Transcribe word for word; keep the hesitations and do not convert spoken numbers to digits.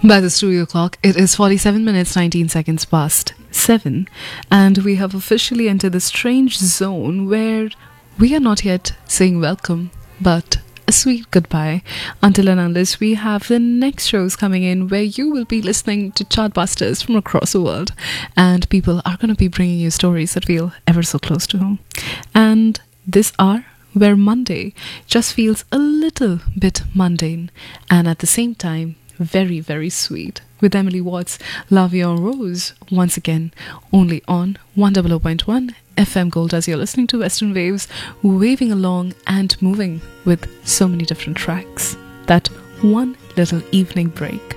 By the studio clock, it is forty-seven minutes nineteen seconds past seven, and we have officially entered the strange zone where we are not yet saying welcome, but a sweet goodbye until and unless we have the next shows coming in where you will be listening to chartbusters from across the world, and people are going to be bringing you stories that feel ever so close to home. And this hour where Monday just feels a little bit mundane and at the same time very, very sweet, with Emily Watts' La Vie en Rose, once again, only on one hundred point one F M Gold, as you're listening to Western Waves, waving along and moving with so many different tracks. That one little evening break.